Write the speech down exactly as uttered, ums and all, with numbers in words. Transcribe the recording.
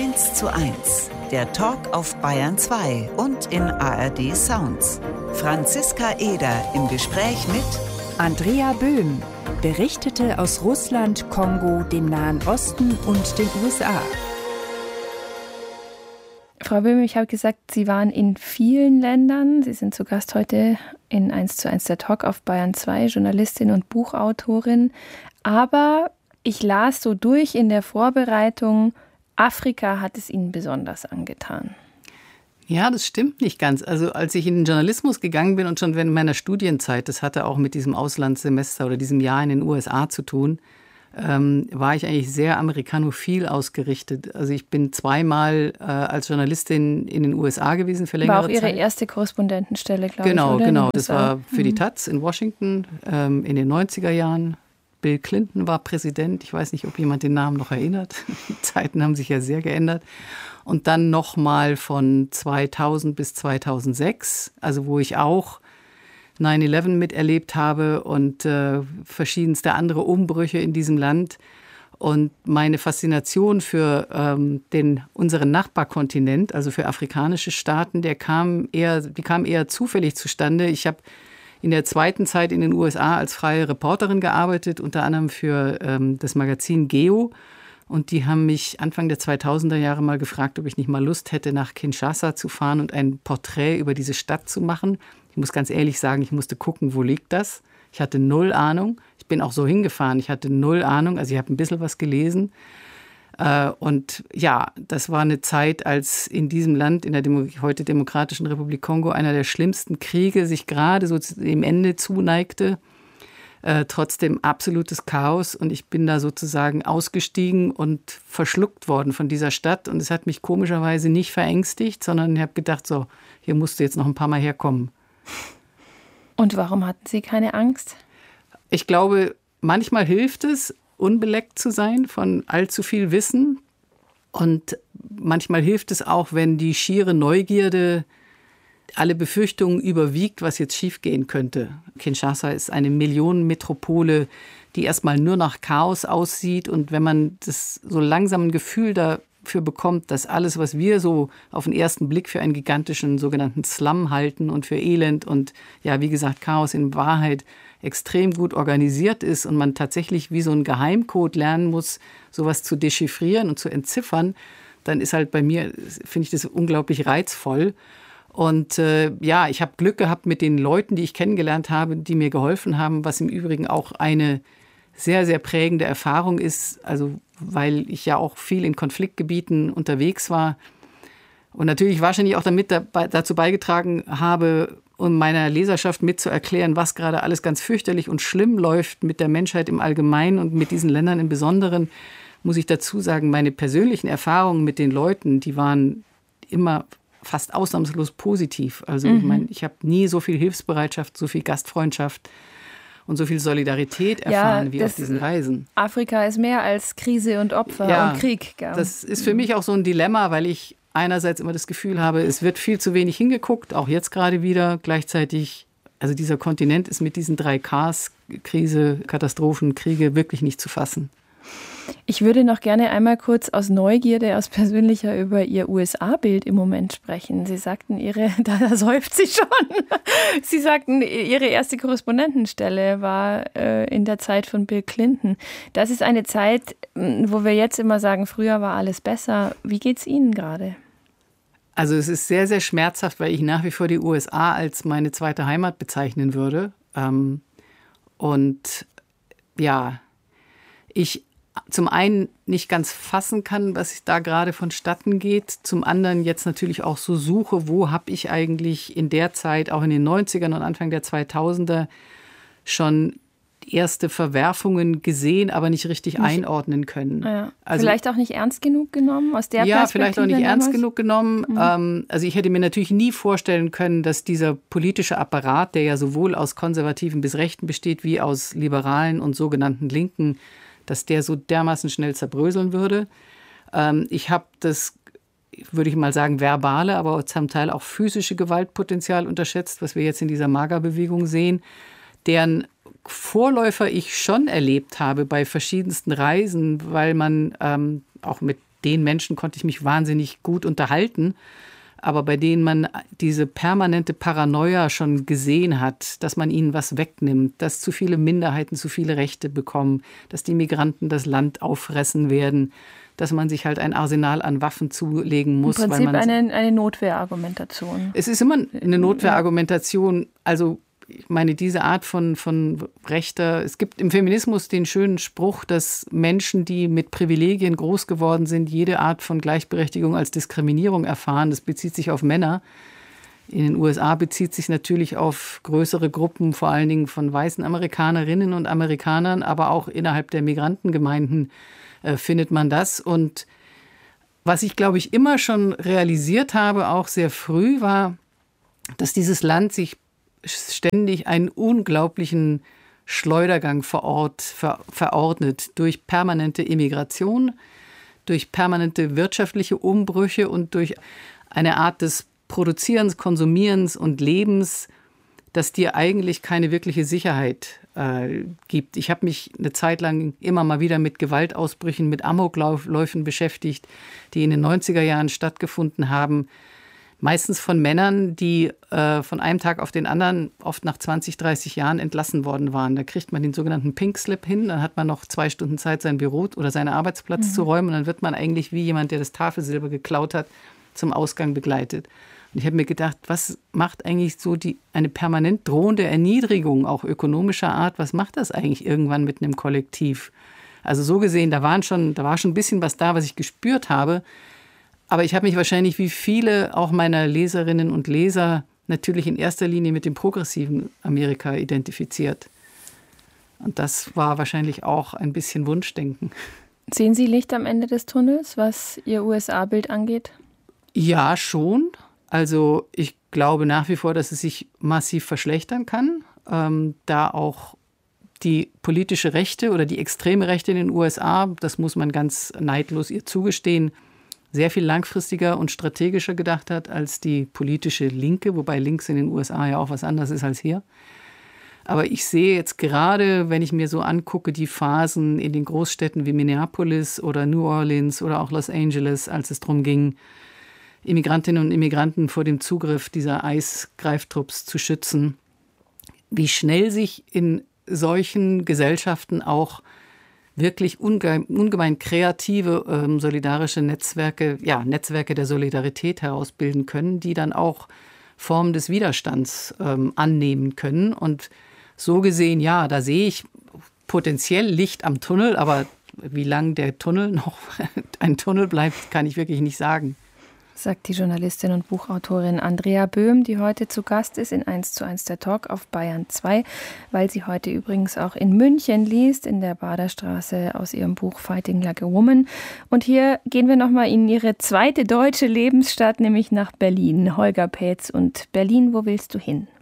eins zu eins, der Talk auf Bayern zwei und in A R D Sounds. Franziska Eder im Gespräch mit Andrea Böhm, berichtete aus Russland, Kongo, dem Nahen Osten und den U S A. Frau Böhm, ich habe gesagt, Sie waren in vielen Ländern. Sie sind zu Gast heute in eins zu eins der Talk auf Bayern zwei, Journalistin und Buchautorin. Aber ich las so durch in der Vorbereitung, Afrika hat es Ihnen besonders angetan. Ja, das stimmt nicht ganz. Also als ich in den Journalismus gegangen bin und schon während meiner Studienzeit, das hatte auch mit diesem Auslandssemester oder diesem Jahr in den U S A zu tun, ähm, war ich eigentlich sehr amerikanophil ausgerichtet. Also ich bin zweimal äh, als Journalistin in den U S A gewesen für längere Zeit. War auch Ihre Zeit. Erste Korrespondentenstelle, glaube genau, ich, oder? Genau, genau. Das war für mhm. die Taz in Washington ähm, in den neunziger Jahren. Bill Clinton war Präsident. Ich weiß nicht, ob jemand den Namen noch erinnert. Die Zeiten haben sich ja sehr geändert. Und dann nochmal von zweitausend bis zweitausendsechs, also wo ich auch neun elf miterlebt habe und äh, verschiedenste andere Umbrüche in diesem Land. Und meine Faszination für ähm, den, unseren Nachbarkontinent, also für afrikanische Staaten, der kam eher, die kam eher zufällig zustande. Ich habe in der zweiten Zeit in den U S A als freie Reporterin gearbeitet, unter anderem für ähm, das Magazin Geo. Und die haben mich Anfang der zweitausender Jahre mal gefragt, ob ich nicht mal Lust hätte, nach Kinshasa zu fahren und ein Porträt über diese Stadt zu machen. Ich muss ganz ehrlich sagen, ich musste gucken, wo liegt das. Ich hatte null Ahnung. Ich bin auch so hingefahren. Ich hatte null Ahnung. Also ich habe ein bisschen was gelesen. Und ja, das war eine Zeit, als in diesem Land, in der Demo- heute Demokratischen Republik Kongo, einer der schlimmsten Kriege sich gerade so dem Ende zuneigte. Äh, trotzdem absolutes Chaos. Und ich bin da sozusagen ausgestiegen und verschluckt worden von dieser Stadt. Und es hat mich komischerweise nicht verängstigt, sondern ich habe gedacht, so, hier musst du jetzt noch ein paar Mal herkommen. Und warum hatten Sie keine Angst? Ich glaube, manchmal hilft es, unbeleckt zu sein von allzu viel Wissen. Und manchmal hilft es auch, wenn die schiere Neugierde alle Befürchtungen überwiegt, was jetzt schiefgehen könnte. Kinshasa ist eine Millionenmetropole, die erstmal nur nach Chaos aussieht. Und wenn man das so langsam ein Gefühl dafür bekommt, dass alles, was wir so auf den ersten Blick für einen gigantischen sogenannten Slum halten und für Elend und ja, wie gesagt, Chaos in Wahrheit extrem gut organisiert ist und man tatsächlich wie so ein Geheimcode lernen muss, sowas zu dechiffrieren und zu entziffern, dann ist halt bei mir, finde ich das unglaublich reizvoll. Und äh, ja, ich habe Glück gehabt mit den Leuten, die ich kennengelernt habe, die mir geholfen haben, was im Übrigen auch eine sehr, sehr prägende Erfahrung ist, also weil ich ja auch viel in Konfliktgebieten unterwegs war und natürlich wahrscheinlich auch damit dabei, dazu beigetragen habe, um meiner Leserschaft mitzuerklären, was gerade alles ganz fürchterlich und schlimm läuft mit der Menschheit im Allgemeinen und mit diesen Ländern im Besonderen, muss ich dazu sagen, meine persönlichen Erfahrungen mit den Leuten, die waren immer fast ausnahmslos positiv. Also mhm. ich meine, ich habe nie so viel Hilfsbereitschaft, so viel Gastfreundschaft und so viel Solidarität erfahren ja, wie auf diesen Reisen. Afrika ist mehr als Krise und Opfer ja, und Krieg. Gell? Das ist für mich auch so ein Dilemma, weil ich einerseits immer das Gefühl habe, es wird viel zu wenig hingeguckt, auch jetzt gerade wieder. Gleichzeitig, also dieser Kontinent ist mit diesen drei Ks, Krise, Katastrophen, Kriege, wirklich nicht zu fassen. Ich würde noch gerne einmal kurz aus Neugierde, aus persönlicher über Ihr U S A-Bild im Moment sprechen. Sie sagten, Ihre, da seufzt Sie schon. Sie sagten, Ihre erste Korrespondentenstelle war äh, in der Zeit von Bill Clinton. Das ist eine Zeit, wo wir jetzt immer sagen, früher war alles besser. Wie geht's Ihnen gerade? Also es ist sehr, sehr schmerzhaft, weil ich nach wie vor die U S A als meine zweite Heimat bezeichnen würde. Ähm, und ja, ich zum einen nicht ganz fassen kann, was da gerade vonstatten geht. Zum anderen jetzt natürlich auch so suche, wo habe ich eigentlich in der Zeit, auch in den neunzigern und Anfang der zweitausender, schon erste Verwerfungen gesehen, aber nicht richtig nicht einordnen können. Ja. Also, vielleicht auch nicht ernst genug genommen aus der ja, Perspektive? Ja, vielleicht auch nicht ernst damals? genug genommen. Mhm. Ähm, also ich hätte mir natürlich nie vorstellen können, dass dieser politische Apparat, der ja sowohl aus Konservativen bis Rechten besteht, wie aus Liberalen und sogenannten Linken, dass der so dermaßen schnell zerbröseln würde. Ähm, ich habe das, würde ich mal sagen, verbale, aber zum Teil auch physische Gewaltpotenzial unterschätzt, was wir jetzt in dieser MAGA-Bewegung sehen, deren Vorläufer ich schon erlebt habe bei verschiedensten Reisen, weil man ähm, auch mit den Menschen konnte ich mich wahnsinnig gut unterhalten, aber bei denen man diese permanente Paranoia schon gesehen hat, dass man ihnen was wegnimmt, dass zu viele Minderheiten zu viele Rechte bekommen, dass die Migranten das Land auffressen werden, dass man sich halt ein Arsenal an Waffen zulegen muss. Im Prinzip weil man eine, eine Notwehrargumentation. Es ist immer eine Notwehrargumentation. Also ich meine, diese Art von, von Rechter, es gibt im Feminismus den schönen Spruch, dass Menschen, die mit Privilegien groß geworden sind, jede Art von Gleichberechtigung als Diskriminierung erfahren. Das bezieht sich auf Männer. In den U S A bezieht sich natürlich auf größere Gruppen, vor allen Dingen von weißen Amerikanerinnen und Amerikanern, aber auch innerhalb der Migrantengemeinden äh, findet man das. Und was ich, glaube ich, immer schon realisiert habe, auch sehr früh, war, dass dieses Land sich ständig einen unglaublichen Schleudergang vor Ort ver, verordnet durch permanente Immigration, durch permanente wirtschaftliche Umbrüche und durch eine Art des Produzierens, Konsumierens und Lebens, das dir eigentlich keine wirkliche Sicherheit äh, gibt. Ich habe mich eine Zeit lang immer mal wieder mit Gewaltausbrüchen, mit Amokläufen beschäftigt, die in den neunziger Jahren stattgefunden haben. Meistens von Männern, die äh, von einem Tag auf den anderen, oft nach zwanzig, dreißig Jahren entlassen worden waren. Da kriegt man den sogenannten Pink Slip hin, dann hat man noch zwei Stunden Zeit, sein Büro oder seinen Arbeitsplatz mhm. zu räumen und dann wird man eigentlich wie jemand, der das Tafelsilber geklaut hat, zum Ausgang begleitet. Und ich habe mir gedacht, was macht eigentlich so die, eine permanent drohende Erniedrigung, auch ökonomischer Art, was macht das eigentlich irgendwann mit einem Kollektiv? Also so gesehen, da, waren schon, da war schon ein bisschen was da, was ich gespürt habe. Aber ich habe mich wahrscheinlich wie viele auch meiner Leserinnen und Leser natürlich in erster Linie mit dem progressiven Amerika identifiziert. Und das war wahrscheinlich auch ein bisschen Wunschdenken. Sehen Sie Licht am Ende des Tunnels, was Ihr U S A-Bild angeht? Ja, schon. Also ich glaube nach wie vor, dass es sich massiv verschlechtern kann, ähm, da auch die politische Rechte oder die extreme Rechte in den U S A, das muss man ganz neidlos ihr zugestehen, sehr viel langfristiger und strategischer gedacht hat als die politische Linke, wobei links in den U S A ja auch was anderes ist als hier. Aber ich sehe jetzt gerade, wenn ich mir so angucke, die Phasen in den Großstädten wie Minneapolis oder New Orleans oder auch Los Angeles, als es darum ging, Immigrantinnen und Immigranten vor dem Zugriff dieser Eisgreiftrupps zu schützen, wie schnell sich in solchen Gesellschaften auch wirklich unge- ungemein kreative, ähm, solidarische Netzwerke, ja, Netzwerke der Solidarität herausbilden können, die dann auch Formen des Widerstands ähm, annehmen können. Und so gesehen, ja, da sehe ich potenziell Licht am Tunnel, aber wie lang der Tunnel noch ein Tunnel bleibt, kann ich wirklich nicht sagen. Sagt die Journalistin und Buchautorin Andrea Böhm, die heute zu Gast ist in eins zu eins der Talk auf Bayern zwei, weil sie heute übrigens auch in München liest, in der Baderstraße aus ihrem Buch Fighting Like a Woman. Und hier gehen wir nochmal in ihre zweite deutsche Lebensstadt, nämlich nach Berlin. Holger Paetz und Berlin, wo willst du hin?